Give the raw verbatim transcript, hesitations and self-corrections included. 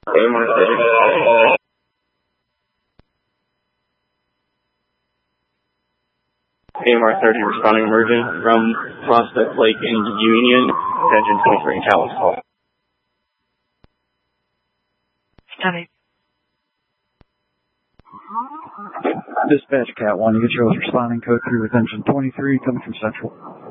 A M R thirty responding emergent from Prospect Lake in Union, Engine twenty-three in Callis call. Study. Dispatch Cat one, you get yours responding code three with engine twenty-three coming from Central.